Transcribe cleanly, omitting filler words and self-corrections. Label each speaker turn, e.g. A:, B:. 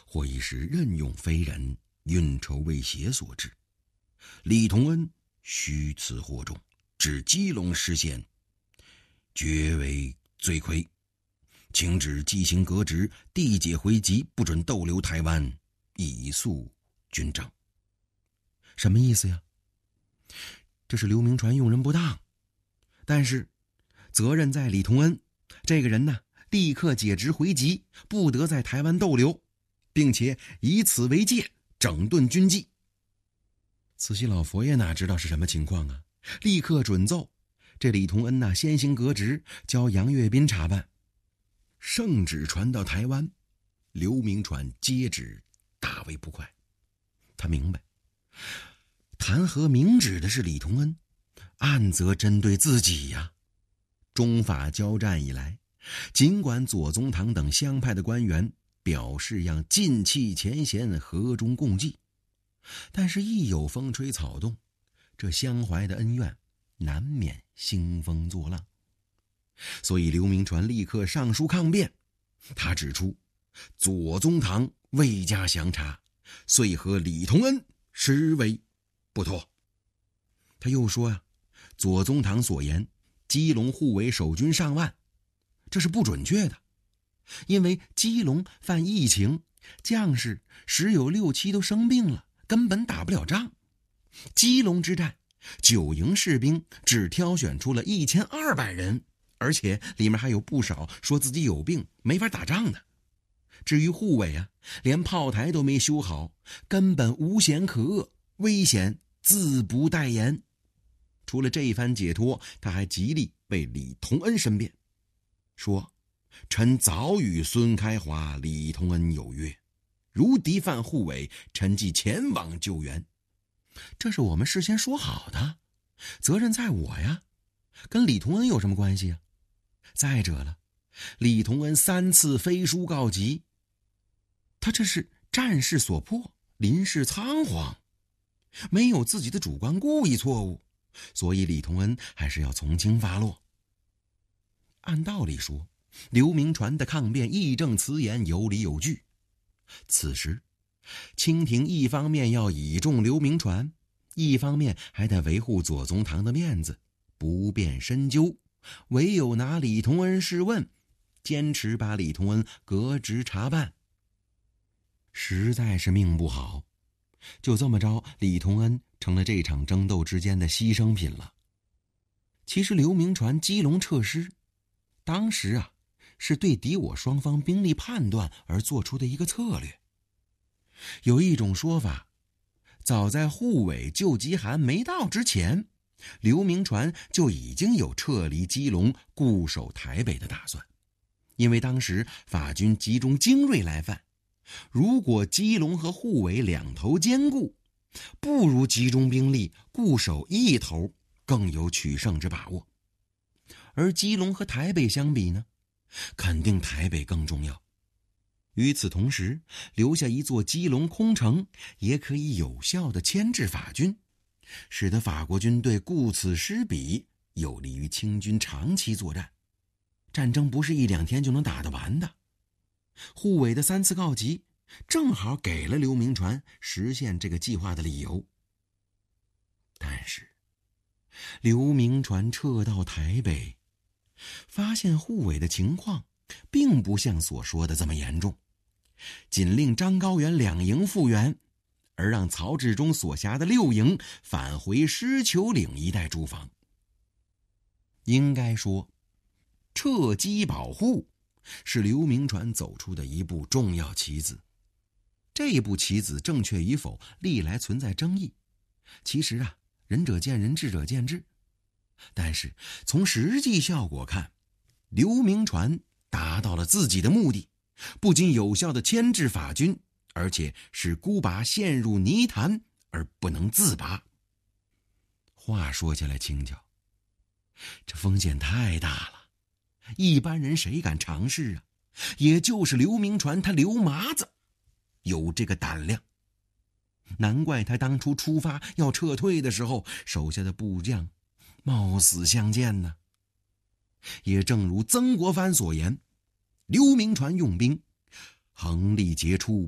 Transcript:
A: 或已是任用非人，运筹未协所致。李同恩虚辞惑众，至基隆失陷，绝为罪魁，请旨即行革职，递解回籍，不准逗留台湾，以肃军政。什么意思呀？这是刘铭传用人不当，但是责任在李同恩这个人呢，立刻解职回籍，不得在台湾逗留，并且以此为戒，整顿军纪。慈禧老佛爷哪知道是什么情况啊？立刻准奏，这李同恩先行革职，交杨岳斌查办。圣旨传到台湾，刘铭传接旨大为不快。他明白，弹劾明旨的是李同恩，暗责针对自己呀。中法交战以来，尽管左宗棠等湘派的官员表示要尽弃前嫌，和衷共济，但是一有风吹草动，这相怀的恩怨难免兴风作浪。所以刘铭传立刻上书抗辩，他指出左宗棠未加详查，遂和李同恩实为不妥。他又说左宗棠所言基隆护卫守军上万，这是不准确的，因为基隆犯疫情，将士10有6、7都生病了，根本打不了仗。基隆之战9营士兵只挑选出了1200人，而且里面还有不少说自己有病没法打仗的。至于护卫连炮台都没修好，根本无险可遏，危险自不待言。除了这一番解脱，他还极力为李同恩申辩，说臣早与孙开华、李同恩有约，如敌犯护卫，臣即前往救援。这是我们事先说好的，责任在我呀，跟李同恩有什么关系啊？再者了，李同恩3次飞书告急，他这是战事所迫，临事仓皇，没有自己的主观故意错误，所以李同恩还是要从轻发落。按道理说，刘铭传的抗辩义正辞严，有理有据。此时清廷一方面要倚重刘铭传，一方面还得维护左宗棠的面子，不便深究，唯有拿李同恩试问，坚持把李同恩革职查办。实在是命不好，就这么着，李同恩成了这场争斗之间的牺牲品了。其实刘铭传基隆撤师，当时是对敌我双方兵力判断而做出的一个策略。有一种说法，早在护卫救急函没到之前，刘铭传就已经有撤离基隆固守台北的打算。因为当时法军集中精锐来犯，如果基隆和护卫两头兼顾，不如集中兵力固守一头更有取胜之把握。而基隆和台北相比呢，肯定台北更重要。与此同时，留下一座基隆空城，也可以有效地牵制法军，使得法国军队顾此失彼，有利于清军长期作战。战争不是1、2天就能打得完的。护卫的3次告急，正好给了刘铭传实现这个计划的理由。但是刘铭传撤到台北，发现护卫的情况并不像所说的这么严重，仅令张高原2营复员，而让曹志忠所辖的6营返回狮球岭一带驻防。应该说，撤击保护是刘铭传走出的一步重要棋子。这一步棋子正确与否，历来存在争议。其实仁者见仁，智者见智。但是从实际效果看，刘铭传达到了自己的目的，不仅有效地牵制法军，而且使孤拔陷入泥潭而不能自拔。话说起来轻巧，这风险太大了，一般人谁敢尝试啊？也就是刘铭传他刘麻子有这个胆量。难怪他当初出发要撤退的时候，手下的部将冒死相见呢。也正如曾国藩所言，刘铭传用兵横力杰出，